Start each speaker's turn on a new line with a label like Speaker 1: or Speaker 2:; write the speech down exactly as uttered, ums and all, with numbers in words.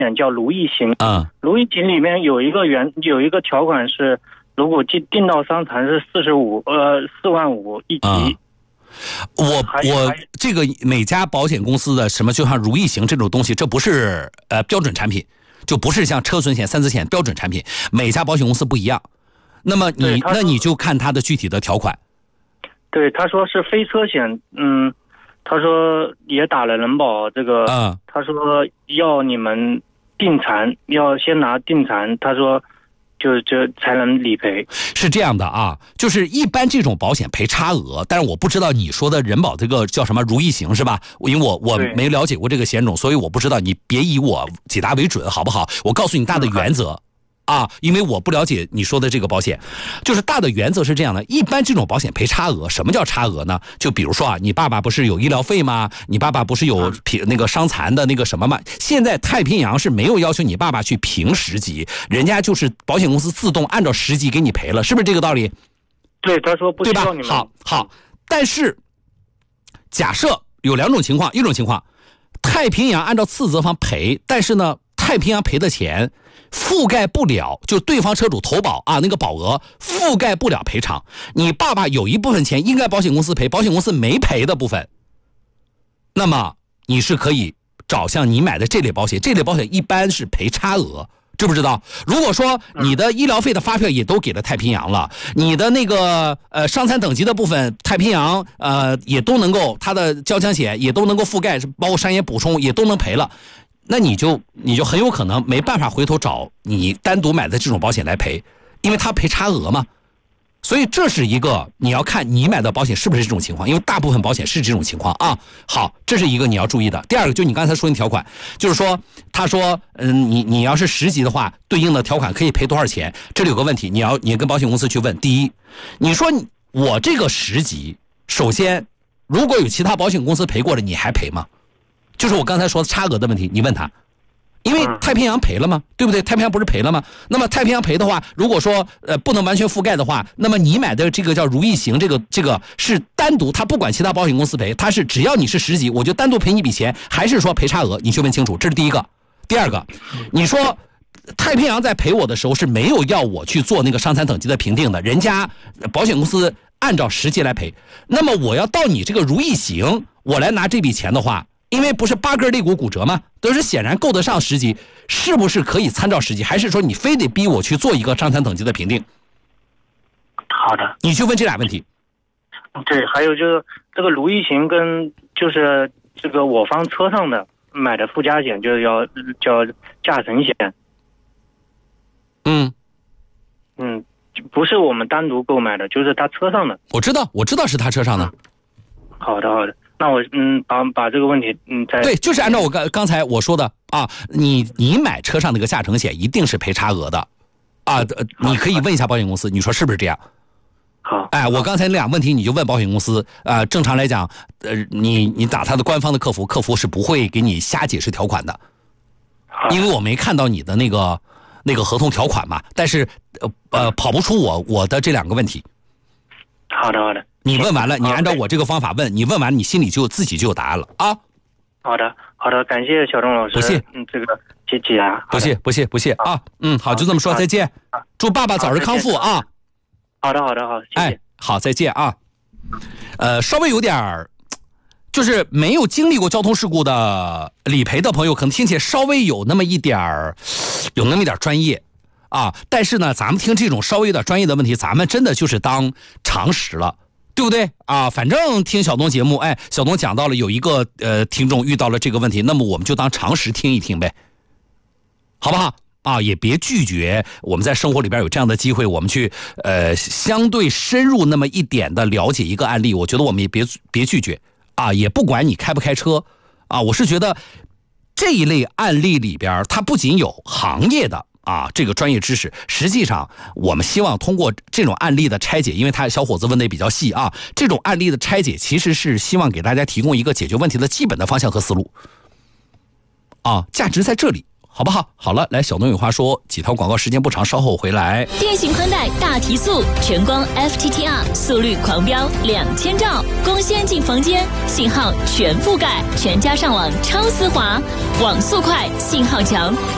Speaker 1: 险叫如意行，
Speaker 2: 嗯，
Speaker 1: 如意行里面有一个原有一个条款是，如果定定到伤残是四十五呃四万五一级。嗯，
Speaker 2: 我我这个每家保险公司的什么就像如意行这种东西，这不是呃标准产品，就不是像车损险、三责险标准产品，每家保险公司不一样。那么你那你就看它的具体的条款。
Speaker 1: 对，他说是非车险，嗯，他说也打了人保这个，
Speaker 2: 嗯，
Speaker 1: 他说要你们定残，要先拿定残，他说就就才能理赔。
Speaker 2: 是这样的啊，就是一般这种保险赔差额，但是我不知道你说的人保这个叫什么如意行是吧？因为我我没了解过这个险种，所以我不知道，你别以我解答为准好不好？我告诉你大的原则。嗯啊，因为我不了解你说的这个保险，就是大的原则是这样的。一般这种保险赔差额，什么叫差额呢？就比如说啊，你爸爸不是有医疗费吗？你爸爸不是有评那个伤残的那个什么吗？现在太平洋是没有要求你爸爸去评十级，人家就是保险公司自动按照十级给你赔了，是不是这个道理？
Speaker 1: 对，他说不需要你们。
Speaker 2: 好，好，但是假设有两种情况，一种情况，太平洋按照次责方赔，但是呢，太平洋赔的钱覆盖不了，就对方车主投保啊，那个保额覆盖不了赔偿。你爸爸有一部分钱应该保险公司赔，保险公司没赔的部分，那么你是可以找像你买的这类保险，这类保险一般是赔差额，知不知道？如果说你的医疗费的发票也都给了太平洋了，你的那个呃伤残等级的部分，太平洋呃也都能够，它的交强险也都能够覆盖，包括商业补充也都能赔了。那你就你就很有可能没办法回头找你单独买的这种保险来赔，因为它赔差额嘛。所以这是一个你要看你买的保险是不是这种情况，因为大部分保险是这种情况啊。好，这是一个你要注意的。第二个就你刚才说的条款，就是说他说嗯你你要是十级的话，对应的条款可以赔多少钱？这里有个问题，你要你跟保险公司去问。第一，你说我这个十级，首先如果有其他保险公司赔过了，你还赔吗？就是我刚才说的差额的问题，你问他，因为太平洋赔了吗？对不对？太平洋不是赔了吗？那么太平洋赔的话，如果说呃不能完全覆盖的话，那么你买的这个叫如意行，这个这个是单独，他不管其他保险公司赔，他是只要你是十级，我就单独赔你一笔钱，还是说赔差额？你去问清楚，这是第一个。第二个，你说太平洋在赔我的时候是没有要我去做那个伤残等级的评定的，人家保险公司按照十级来赔，那么我要到你这个如意行，我来拿这笔钱的话。因为不是八根肋骨骨折吗？都是显然够得上十级，是不是可以参照十级？还是说你非得逼我去做一个伤残等级的评定？
Speaker 1: 好的，
Speaker 2: 你去问这俩问题。
Speaker 1: 对，还有就是这个如意行跟就是这个我方车上的买的附加险，就是要叫驾乘险。
Speaker 2: 嗯
Speaker 1: 嗯，不是我们单独购买的，就是他车上的。
Speaker 2: 我知道，我知道是他车上的。
Speaker 1: 好的，好的。那我嗯把把这个问题嗯再
Speaker 2: 对，就是按照我刚刚才我说的啊，你你买车上那个驾乘险一定是赔差额的，啊，呃、你可以问一下保险公司，你说是不是这样？
Speaker 1: 好，
Speaker 2: 哎，我刚才那俩问题你就问保险公司啊、呃。正常来讲，呃，你你打他的官方的客服，客服是不会给你瞎解释条款的，因为我没看到你的那个那个合同条款嘛。但是呃呃跑不出我我的这两个问题。
Speaker 1: 好的，好的。
Speaker 2: 你问完了，你按照我这个方法问，你问完你心里就自己就有答案了啊。
Speaker 1: 好的，好的，感谢小钟老师。
Speaker 2: 不谢，
Speaker 1: 嗯，这个解解答。
Speaker 2: 不谢，不谢，不谢啊。嗯，好，就这么说，再见。祝爸爸早日康复啊。
Speaker 1: 好的，好的，好，谢谢。
Speaker 2: 哎，好，再见啊。呃，稍微有点儿，就是没有经历过交通事故的理赔的朋友，可能听起来稍微有那么一点儿，有那么一点专业。啊，但是呢，咱们听这种稍微有点专业的问题，咱们真的就是当常识了。对不对啊？反正听小东节目，哎，小东讲到了有一个呃听众遇到了这个问题，那么我们就当常识听一听呗，好不好？啊，也别拒绝我们在生活里边有这样的机会，我们去呃相对深入那么一点的了解一个案例，我觉得我们也别别拒绝啊，也不管你开不开车啊，我是觉得这一类案例里边，它不仅有行业的。啊，这个专业知识，实际上我们希望通过这种案例的拆解，因为他小伙子问的也比较细啊，这种案例的拆解其实是希望给大家提供一个解决问题的基本的方向和思路，啊，价值在这里，好不好？好了，来，小东有话说，几条广告时间不长，稍后回来。
Speaker 3: 电信宽带大提速，全光 F T T R 速率狂飙两千兆，光纤进房间，信号全覆盖，全家上网超丝滑，网速快，信号强。